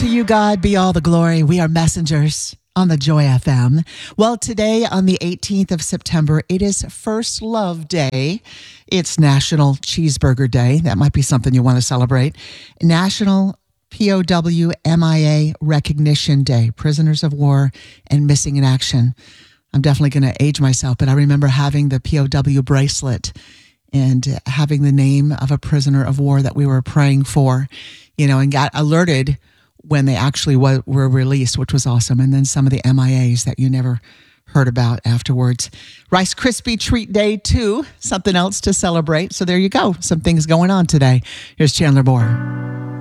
To you, God, be all the glory. We are messengers on the Joy FM. Well, today on the 18th of September, it is First Love Day. It's National Cheeseburger Day. That might be something you want to celebrate. National POW MIA Recognition Day, Prisoners of War and Missing in Action. I'm definitely going to age myself, but I remember having the POW bracelet and having the name of a prisoner of war that we were praying for, and got alerted when they actually were released, which was awesome. And then some of the MIAs that you never heard about afterwards. Rice Krispie Treat Day, too. Something else to celebrate. So there you go. Some things going on today. Here's Chandler Moore.